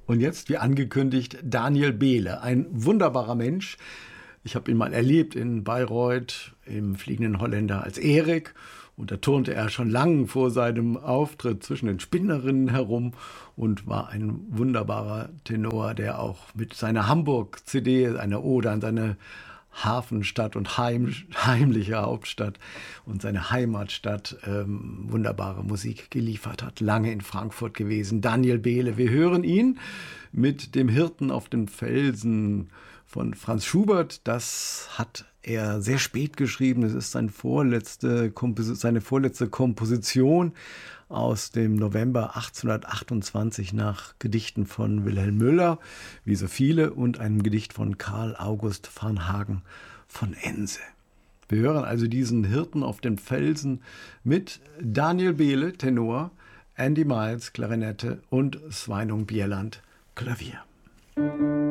Und jetzt, wie angekündigt, Daniel Behle, ein wunderbarer Mensch. Ich habe ihn mal erlebt in Bayreuth im Fliegenden Holländer als Erik. Und da turnte er schon lang vor seinem Auftritt zwischen den Spinnerinnen herum und war ein wunderbarer Tenor, der auch mit seiner Hamburg-CD, einer Ode an seine Hafenstadt und heimliche Hauptstadt und seine Heimatstadt wunderbare Musik geliefert hat. Lange in Frankfurt gewesen. Daniel Behle. Wir hören ihn mit dem Hirten auf den Felsen von Franz Schubert. Das hat er sehr spät geschrieben. Das ist seine vorletzte Komposition aus dem November 1828 nach Gedichten von Wilhelm Müller, wie so viele, und einem Gedicht von Karl August Varnhagen von Ense. Wir hören also diesen Hirten auf den Felsen mit Daniel Behle, Tenor, Andy Miles, Klarinette und Sveinung Bjelland, Klavier.